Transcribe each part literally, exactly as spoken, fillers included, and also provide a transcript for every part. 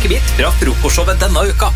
smakebit fra frokostshowet denne uka.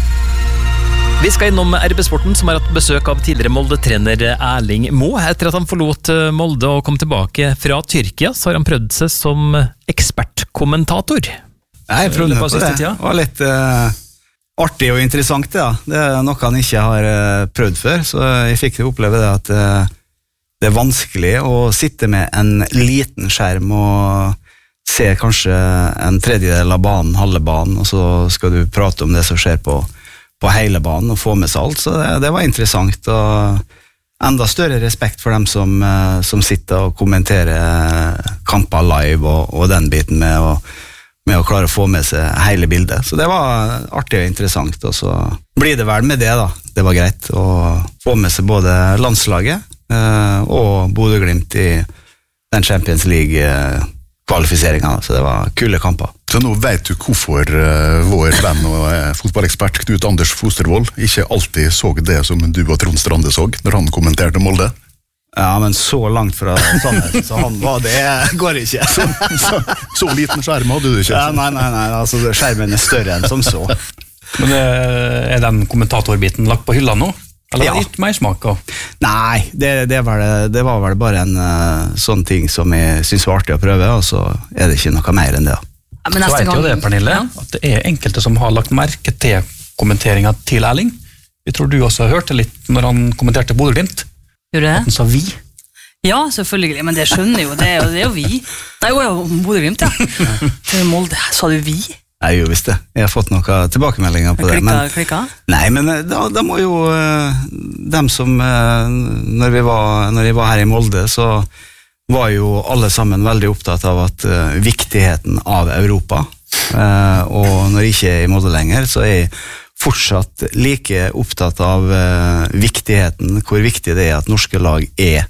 Vi skal innom R B-sporten, som har hatt besøk av tidligere Molde-trener Erling Moe. Etter at han forlot Molde og kom tilbake fra Tyrkia, så har han prøvd seg som ekspertkommentator. Jeg prøvde på det. Det var litt uh, artig og interessant, ja. Det er noe han ikke har uh, prøvd før, så jeg fikk oppleve det at uh, det er vanskelig å sitte med en liten skjerm og se kanskje en tredjedel av banen, halve banen, og så skal du prate om det som skjer på på hele banen og få med seg alt, så det, det var interessant og enda større respekt for dem som, som sitter og kommenterer kamper live og, og den biten med å, med å klare å få med seg hele bildet, så det var artig og interessant, og så blir det vel med det da, det var greit å få med seg både landslaget eh, og Bodø-Glimt i den Champions League eh, kvalifiseringen, så det var kule kamper. Så nå vet du hvorfor uh, vår venn og uh, fotballekspert Knut Anders Fostervold ikke alltid så det som du og Trond Strande så når han kommenterte Molde. Ja, men så langt fra sannheten, så han var det går ikke. Så, så, så liten skjerm hadde du ikke? Ja, nei, nei, nei, altså skjermen er større enn som så. Men er den kommentatorbiten lagt på hylla nå? Eller ja. Har det gitt meg smak av? Nei, det, det, var det, det var vel bare en uh, sånn ting som jeg synes var artig å prøve, og så er det ikke noe mer enn det. Ja, men så vet jo det, Pernille, ja. At det er enkelte som har lagt merke til kommenteringen til Erling. Jeg tror du også hørte litt når han kommenterte Bodø-Glimt. Gjør det? At han sa vi. Ja, selvfølgelig, men det skjønner jo, det er jo, det er jo vi. Nei, jo, ja, Bodø-Glimt, ja. Til Molde, sa du vi? Jeg jo visst det. Jeg har fått noen tilbakemeldinger på det. Klikka, men, klikka? Nei, men da, da må jo uh, dem som, uh, når, vi var, når jeg var her i Molde, så var jo alle sammen veldig opptatt av at uh, viktigheten av Europa, uh, og når jeg ikke er i Molde lenger, så er jeg fortsatt like opptatt av uh, viktigheten, hvor viktig det er at norske lag er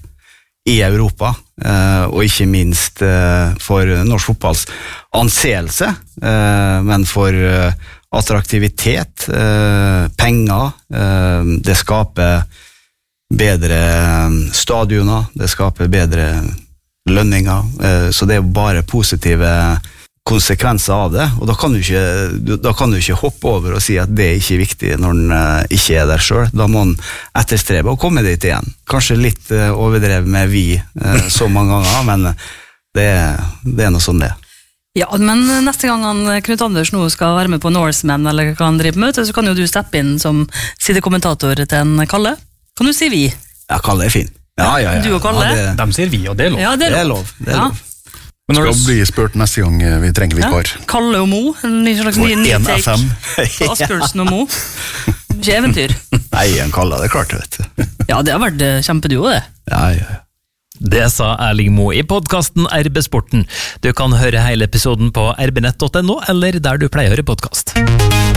i Europa, uh, og ikke minst uh, for norsk fotballs anseelse, uh, men for uh, attraktivitet, uh, penger, uh, det skaper bedre stadioner, det skaper bedre lønninger, uh, så det er bare positive konsekvenser av det, og da kan du ikke, da kan du ikke hoppe over og si at det ikke er viktig når den uh, ikke er der selv. Da må den etterstrebe og komme dit igjen. Kanskje litt uh, overdrevet med vi uh, så mange ganger, men det, det er noe sånn det. Ja, men neste gang han, Knut Anders nå skal være med på Norseman, eller hva han driver med, så kan jo du steppe inn som sidekommentator til en Kalle. Kan du si vi? Ja, Kalle er fin. Ja, ja, ja. Du og Kalle? Ja, det, de sier vi, og det er lov. Ja, det er lov. Det er lov. Det er ja. lov. Men skal du... bli spurt neste gang vi trenger vikar. Ja. Kalle og Mo, en slags ny, ny take på Asbjørnsen og Mo. Ikke eventyr. Nei, en Kalle, det er klart, vet du. Ja, det har vært kjempeduo, det. Ja, ja, ja. Det sa Erling Moe i podcasten R B-sporten. Du kan høre hele episoden på r b nett punktum no, eller der du pleier å høre podcast.